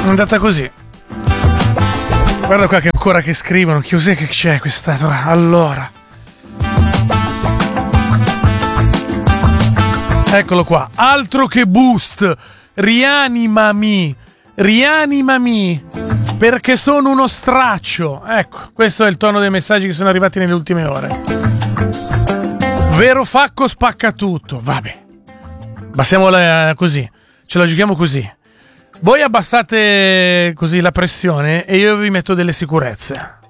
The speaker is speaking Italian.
È andata così. Guarda qua che ancora che scrivono. Che cos'è che c'è questa? Allora. Eccolo qua. Altro che boost. Rianimami. Rianimami. Perché sono uno straccio. Ecco, questo è il tono dei messaggi che sono arrivati nelle ultime ore. Vero Facco spacca tutto. Vabbè. Passiamola così. Ce la giochiamo così. Voi abbassate così la pressione e io vi metto delle sicurezze.